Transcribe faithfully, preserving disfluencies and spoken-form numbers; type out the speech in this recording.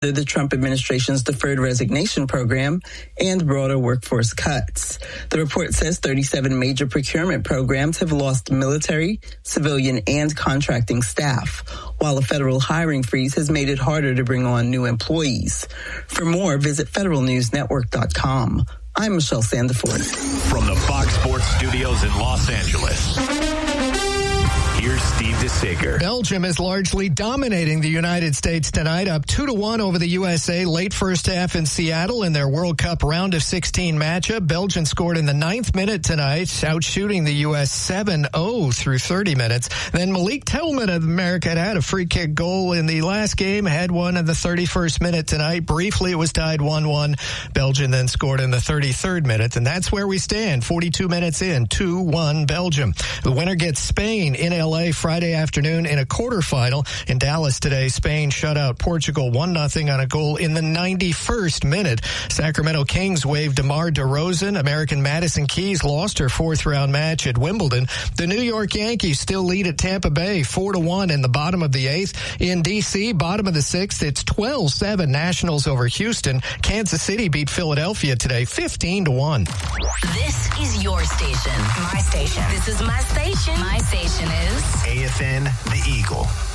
the Trump administration's deferred resignation program and broader workforce cuts. The report says thirty-seven major procurement programs have lost military, civilian, and contracting staff, while a federal hiring freeze has made it harder to bring on new employees. For more, visit federal news network dot com. I'm Michelle Sandiford. From the Fox Sports Studios in Los Angeles, here's Steve DeSager. Belgium is largely dominating the United States tonight, up two to one over the U S A late first half in Seattle in their World Cup round of sixteen matchup. Belgium scored in the ninth minute tonight, outshooting the U S seven oh through thirty minutes. Then Malik Tillman of America had had a free kick goal in the last game, had one in the thirty-first minute tonight. Briefly, it was tied one one. Belgium then scored in the thirty-third minute, and that's where we stand, forty-two minutes in, two one Belgium. The winner gets Spain in L A Friday afternoon in a quarterfinal. In Dallas today, Spain shut out Portugal one nothing on a goal in the ninety-first minute. Sacramento Kings waived DeMar DeRozan. American Madison Keys lost her fourth round match at Wimbledon. The New York Yankees still lead at Tampa Bay four to one in the bottom of the eighth. In D C, bottom of the sixth, it's twelve seven Nationals over Houston. Kansas City beat Philadelphia today fifteen to one. This is your station. My station. This is my station. My station is A F N, The Eagle.